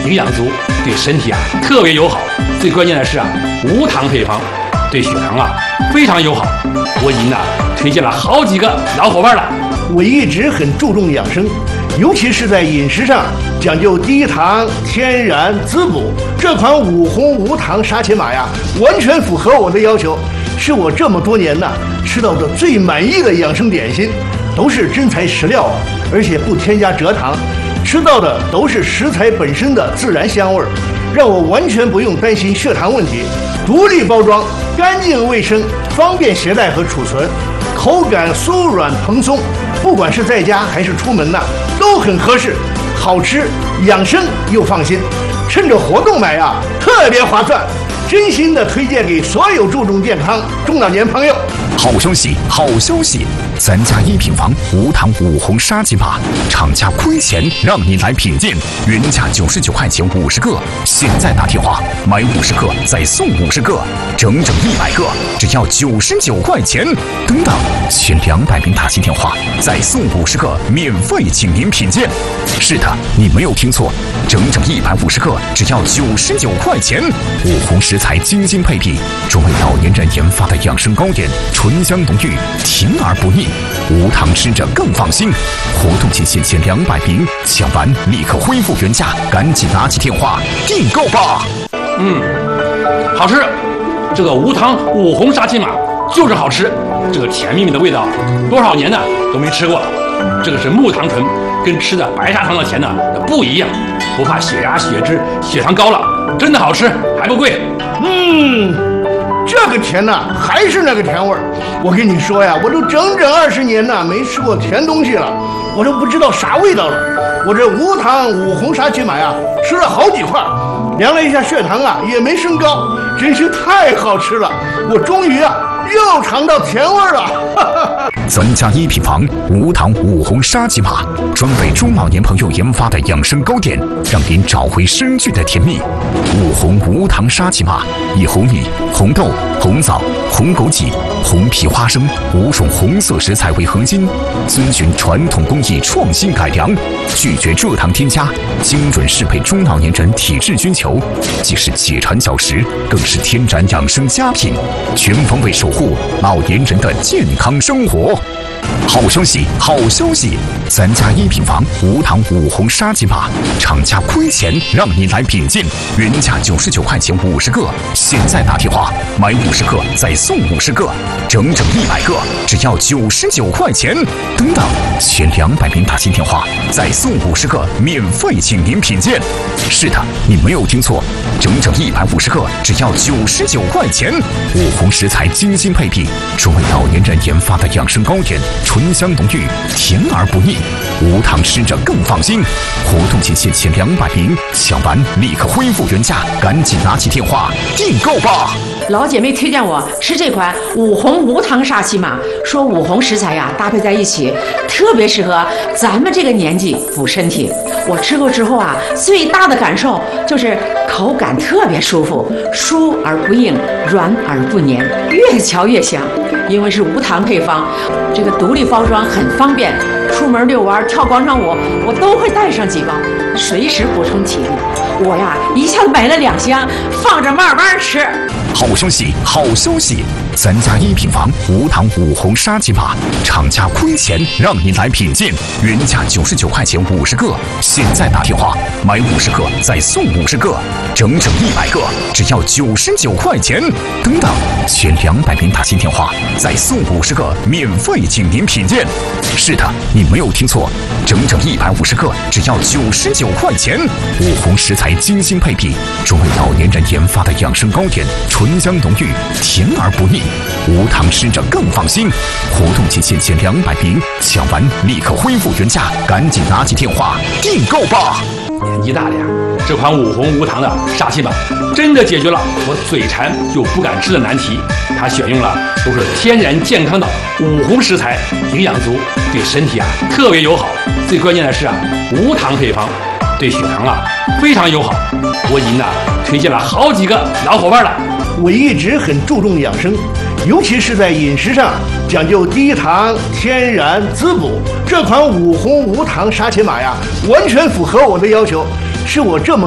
营养足，对身体特别友好。最关键的是无糖配方，对血糖非常友好。我已经推荐了好几个老伙伴了。 我一直很注重养生，尤其是在饮食上讲究低糖、天然、滋补。这款五红无糖沙琪玛完全符合我的要求，是我这么多年吃到的最满意的养生点心。都是真材实料而且不添加蔗糖，吃到的都是食材本身的自然香味，让我完全不用担心血糖问题。独立包装，干净卫生，方便携带和储存，口感酥软蓬松，不管是在家还是出门都很合适，好吃养生又放心。趁着活动买特别划算，真心的推荐给所有注重健康中老年朋友。 好消息，好消息！咱家一品房无糖五红沙琪玛，厂家亏钱让你来品鉴，原价99块钱50个，现在打电话买50个再送50个，整整100个，只要99块钱。等等，前200名打进电话再送50个，免费请您品鉴。是的，你没有听错，整整150个，只要99块钱。五红食材精心配比，专为老年人研发的养生糕点，醇香浓郁，甜而不腻，无糖吃着更放心。活动期限前200名，抢完立刻恢复原价，赶紧拿起电话订购吧。 好吃，这个无糖五红沙琪玛就是好吃，这个甜蜜蜜的味道，多少年都没吃过了。这个是木糖醇，跟吃的白砂糖的甜不一样，不怕血压、血脂、血糖高了，真的好吃，还不贵。 这个甜还是那个甜味儿。我跟你说我都整整20年没吃过甜东西了，我都不知道啥味道了。我这无糖五红沙琪玛吃了好几块，量了一下血糖也没升高，真是太好吃了。我终于又尝到甜味儿了。 咱家一品房无糖五红沙琪玛，专为中老年朋友研发的养生糕点，让您找回深具的甜蜜。五红无糖沙琪玛以红米、红豆、红枣、红枸杞、红皮花生5种红色食材为核心，遵循传统工艺创新改良，拒绝蔗糖添加，精准适配中老年人体质需求，既是解馋小食，更是天然养生佳品，全方位守护老年人的健康生活。好消息，好消息！咱家一品房无糖五红沙琪玛，厂家亏钱让你来品鉴，原价99块钱50个，现在打电话买50个再送50个，整整100个，只要99块钱。等等，前200名打进电话再送50个，免费请您品鉴。是的，你没有听错，整整150个，只要99块钱。五红食材精心配比，专为老年人研发的养生糕点，醇香浓郁，甜而不腻，无糖吃着更放心。活动期限前200名，抢完立刻恢复原价，赶紧拿起电话订购吧。 老姐妹推荐我吃这款五红无糖沙琪玛，说五红食材搭配在一起，特别适合咱们这个年纪补身体。我吃过之后最大的感受就是口感特别舒服，酥而不硬，软而不黏，越嚼越香。因为是无糖配方，这个独立包装很方便，出门遛弯、跳广场舞，我都会带上几包，随时补充体力。我一下子买了2箱，放着慢慢吃。 好消息，好消息！咱家一品房无糖五红沙琪玛，厂家亏钱让您来品鉴，原价99块钱50个，现在打电话买50个再送50个，整整100个，只要99块钱。等等，前200名打进电话再送50个，免费请您品鉴。是的，你没有听错，整整150个，只要99块钱。五红食材精心配比，专为老年人研发的养生糕点，醇香浓郁，甜而不腻，无糖吃着更放心。活动期限前200名，抢完立刻恢复原价，赶紧拿起电话订购吧。 年纪大了这款五红无糖的沙琪玛真的解决了我嘴馋又不敢吃的难题。它选用了都是天然健康的五红食材，营养足，对身体特别友好。最关键的是无糖配方，对血糖非常友好。我已经推荐了好几个老伙伴了。 我一直很注重养生，尤其是在饮食上讲究低糖、天然、滋补。这款五红无糖沙琪玛完全符合我的要求，是我这么